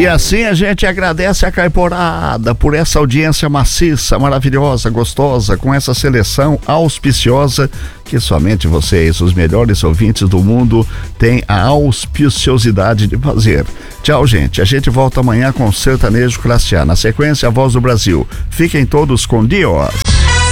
E assim a gente agradece a Caiporada por essa audiência maciça, maravilhosa, gostosa, com essa seleção auspiciosa que somente vocês, os melhores ouvintes do mundo, têm a auspiciosidade de fazer. Tchau, gente. A gente volta amanhã com Sertanejo Classe A. Na sequência, a Voz do Brasil. Fiquem todos com Deus.